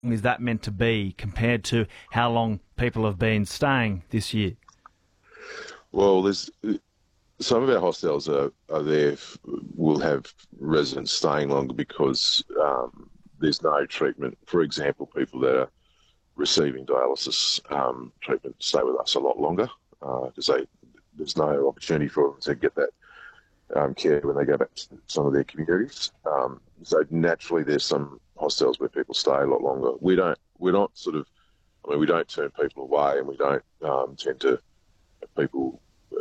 is that meant to be compared to how long people have been staying this year? Well, there's some of our hostels are there, will have residents staying longer because there's no treatment. For example, people that are receiving dialysis treatment stay with us a lot longer because there's no opportunity for them to get that care when they go back to some of their communities. So naturally, there's some hostels where people stay a lot longer. We don't turn people away, and we don't tend to have people,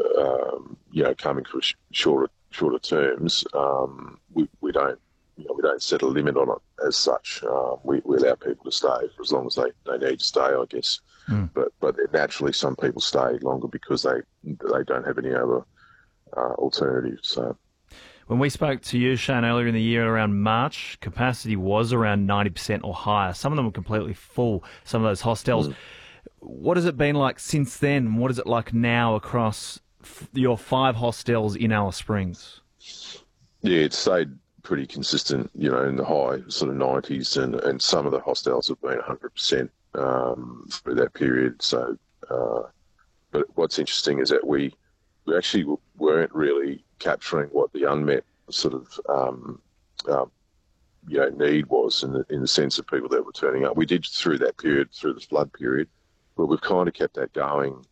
coming for shorter terms. We don't set a limit on it as such. We allow people to stay for as long as they need to stay, I guess. But naturally, some people stay longer because they don't have any other alternatives. So. When we spoke to you, Shane, earlier in the year around March, capacity was around 90% or higher. Some of them were completely full, some of those hostels. What has it been like since then? What is it like now across your 5 hostels in Alice Springs? Yeah, it's stayed pretty consistent, in the high sort of 90s, and some of the hostels have been 100% through that period. So, but what's interesting is that we actually weren't really capturing what the unmet sort of need was in the sense of people that were turning up. We did through that period, through the flood period, but we've kind of kept that going.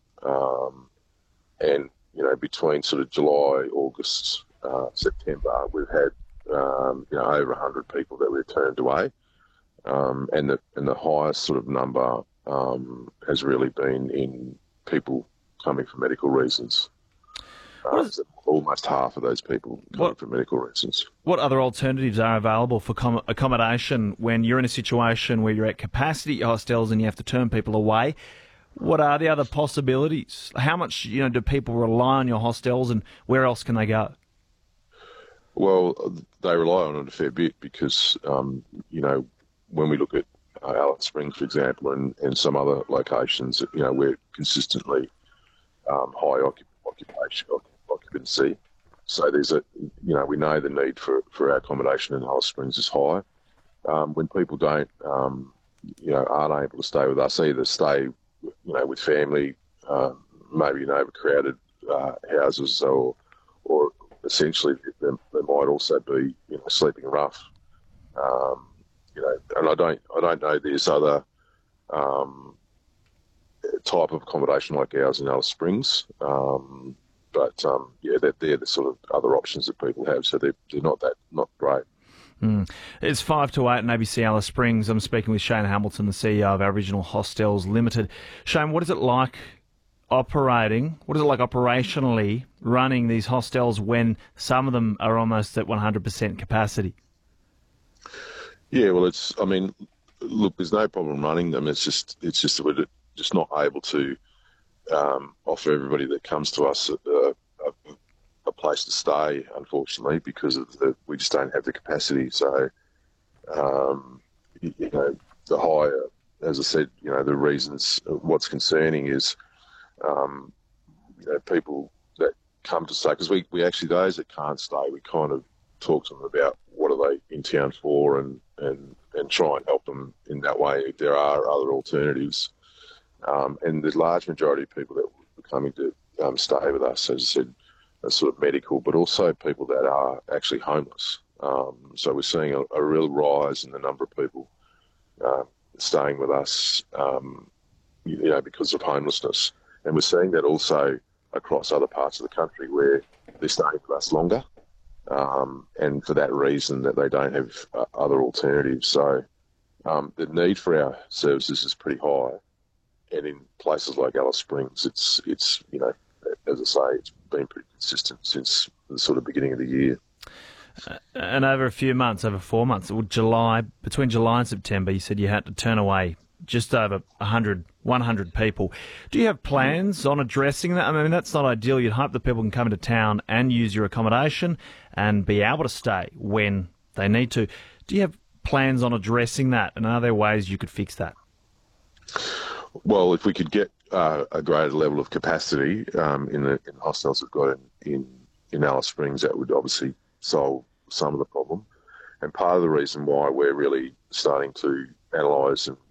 And between sort of July, August, September, we've had over 100 people that we've turned away, and the highest sort of number has really been in people coming for medical reasons. Almost half of those people coming for medical reasons. What other alternatives are available for accommodation when you're in a situation where you're at capacity at your hostels and you have to turn people away? What are the other possibilities? How much do people rely on your hostels, and where else can they go? Well, they rely on it a fair bit because, when we look at Alice Springs, for example, and some other locations, we're consistently high occupancy. So there's we know the need for our accommodation in Alice Springs is high. When people aren't able to stay with us, either stay, with family, maybe in overcrowded houses, or essentially they might also be sleeping rough. And I don't know there's other type of accommodation like ours in Alice Springs, but they're the sort of other options that people have. So they're not great. It's 5 to 8 in ABC Alice Springs. I'm speaking with Shane Hamilton, the CEO of Aboriginal Hostels Limited. Shane, what is it like operationally running these hostels when some of them are almost at 100% capacity? Yeah, well, look, there's no problem running them. It's just that we're just not able to offer everybody that comes to us a place to stay, unfortunately, because we just don't have the capacity. So, the higher, as I said, the reasons. What's concerning is, people that come to stay, because we actually, those that can't stay, we kind of talk to them about what are they in town for, and try and help them in that way if there are other alternatives. And the large majority of people that are coming to stay with us, as I said, are sort of medical, but also people that are actually homeless. So we're seeing a real rise in the number of people staying with us, because of homelessness. And we're seeing that also across other parts of the country where they're staying with us longer, and for that reason that they don't have other alternatives. So the need for our services is pretty high. And in places like Alice Springs, it's as I say, it's been pretty consistent since the sort of beginning of the year. And over 4 months, between July and September, you said you had to turn away just over 100 people. Do you have plans on addressing that? I mean, that's not ideal. You'd hope that people can come into town and use your accommodation and be able to stay when they need to. Do you have plans on addressing that, and are there ways you could fix that? Well, if we could get a greater level of capacity in the hostels we've got in Alice Springs, that would obviously solve some of the problem. And part of the reason why we're really starting to analyse and